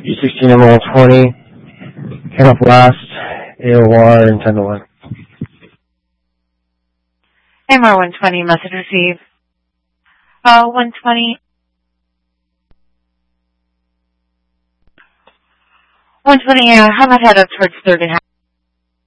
E16 number 120, Kenneth Last, AOR, and 10 to 1. AMR 120, message received. 120. 120, how about head up towards 3rd and half?